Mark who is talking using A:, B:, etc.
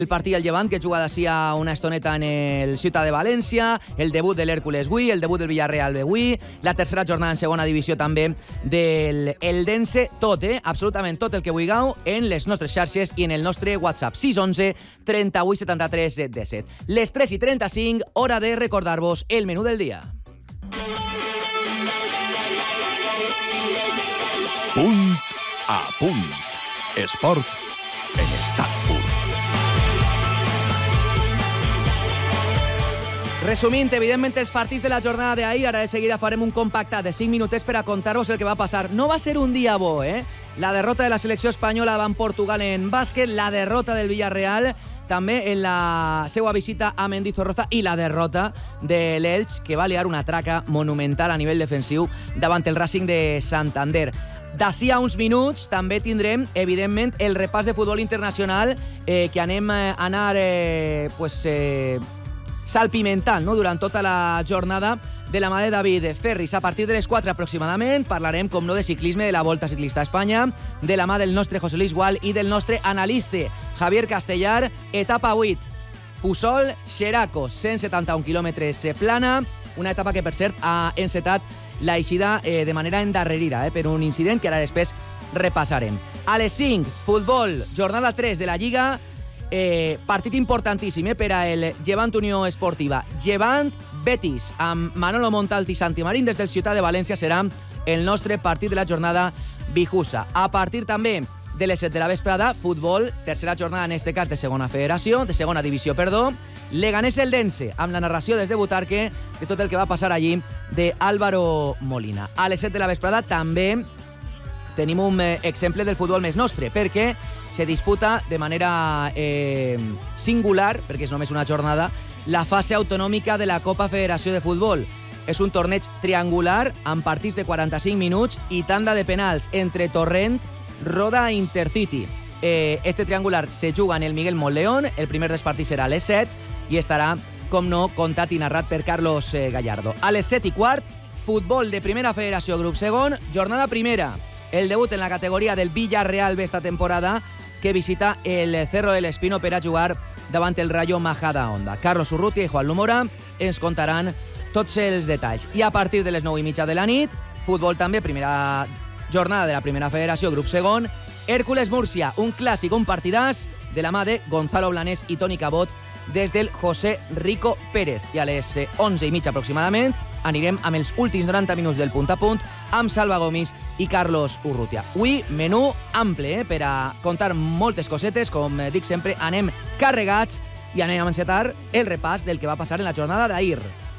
A: el partit del Llevant, que juga d'ací a una estoneta en el Ciutat de València, el debut de l'Hèrcules avui, el debut del Villarreal avui, la tercera jornada en segona divisió també del Eldense, tot, absolutament tot el que vulgueu en les nostres xarxes i en el nostre WhatsApp, 611 38 73 17. Les 3:35, hora de recordar-vos el menú del dia.
B: Punt a punt. Esport en estat pur.
A: Resumint, evidentment, els partits de la jornada d'ahir, ara de seguida farem un compactat de 5 minutets per a contar-vos el que va passar. No va ser un dia bo, La derrota de la selecció espanyola davant Portugal en bàsquet, la derrota del Villarreal, també en la seva visita a Mendizorroza i la derrota de l'Elx, que va liar una traca monumental a nivell defensiu davant el Racing de Santander. D'ací a uns minuts també tindrem, evidentment, el repàs de futbol internacional que anem a anar salpimentant, no?, durant tota la jornada de la mà de David Ferris. A partir de les 4 aproximadament parlarem, com no, de ciclisme, de la Volta Ciclista a Espanya, de la mà del nostre José Luis Gual i del nostre analista Javier Castellar. Etapa 8, Pusol, Xeraco, 171 quilòmetres plana, una etapa que, per cert, ha encetat l'eixida de manera endarrerida per un incident que ara després repassarem. A les 5, futbol, jornada 3 de la Lliga, partit importantíssim per a el Llevant Unió Esportiva. Llevant Betis, amb Manolo Montalt i Santi Marín des del Ciutat de València, serà el nostre partit de la jornada Bijusa. A partir també de les 7 de la vesprada, futbol, tercera jornada en este cas de segona divisió, Leganés Eldense, amb la narració des de Butarque de tot el que va passar allí de Álvaro Molina. A les 7 de la vesprada també tenim un exemple del futbol més nostre, perquè se disputa de manera singular, perquè és només una jornada, la fase autonòmica de la Copa Federació de Futbol. És un torneig triangular amb partits de 45 minuts i tanda de penals entre Torrent, Roda i Intercity. Este triangular se juga en el Miguel Montleón, el primer dels partits serà a les 7 i estarà, com no, contat i narrat per Carlos Gallardo. A les 7:15, futbol de Primera Federació, grup segon, jornada primera. El debut en la categoria del Villarreal esta temporada, que visita el Cerro del Espino per a jugar davant el Rayo Majadahonda. Carlos Urrutia i Juan Lumora ens contaran tots els detalls. I a partir de les 9:30 de la nit, futbol també, primera jornada de la Primera Federació, grup segon, Hèrcules Múrcia, un clàssic, un partidàs de la mà de Gonzalo Blanes i Toni Cabot des del José Rico Pérez. I a les 11:30 aproximadament anirem amb els últims 90 minuts del punt a punt amb Salva Gomis i Carlos Urrutia. Avui, menú ample per a contar moltes cosetes. Com dic sempre, anem carregats i anem a encetar el repàs del que va passar en la jornada d'ahir.